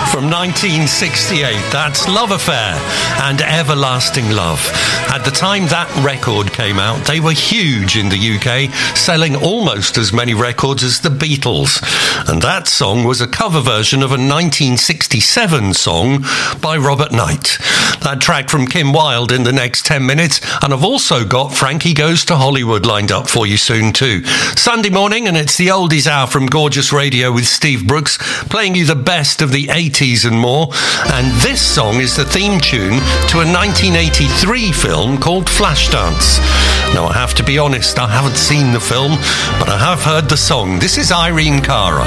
from 1968. That's Love Affair and Everlasting Love. At the time that record came out, they were huge in the UK, selling almost as many records as the Beatles. And that song was a cover version of a 1967 song by Robert Knight. That track from Kim Wilde in the next 10 minutes, and I've also got Frankie Goes to Hollywood lined up for you soon too. Sunday morning, and it's the Oldies Hour from Gorgeous Radio with Steve Brooks, playing you the best of the 80s and more. And this song is the theme tune to a 1983 film called Flashdance. Now, I have to be honest, I haven't seen the film, but I have heard the song. This is Irene Cara.